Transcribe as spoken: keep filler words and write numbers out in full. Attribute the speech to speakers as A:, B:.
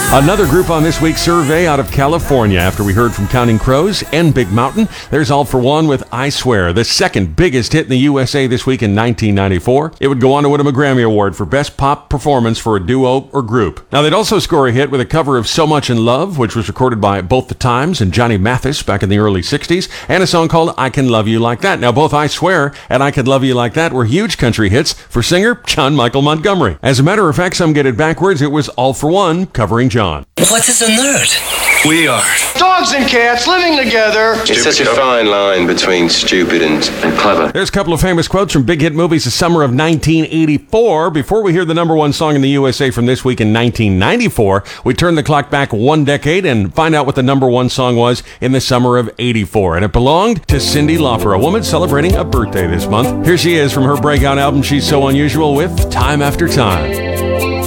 A: Another group on this week's survey out of California. After we heard from Counting Crows and Big Mountain, there's All for One with I Swear, the second biggest hit in the U S A this week in nineteen ninety-four. It would go on to win him a Grammy Award for Best Pop Performance for a Duo or Group. Now, they'd also score a hit with a cover of So Much in Love, which was recorded by both the Times and Johnny Mathis back in the early sixties, and a song called I Can Love You Like That. Now, both I Swear and I Can Love You Like That were huge country hits for singer John Michael Montgomery. As a matter of fact, some get it backwards. It was All for One covering John.
B: What is a nerd?
C: We are.
D: Dogs and cats living together.
E: It's such a fine line between stupid and, and clever.
A: There's a couple of famous quotes from big hit movies the summer of nineteen eighty-four. Before we hear the number one song in the U S A from this week in nineteen ninety-four, we turn the clock back one decade and find out what the number one song was in the summer of eighty-four. And it belonged to Cyndi Lauper, a woman celebrating a birthday this month. Here she is from her breakout album She's So Unusual with Time After Time.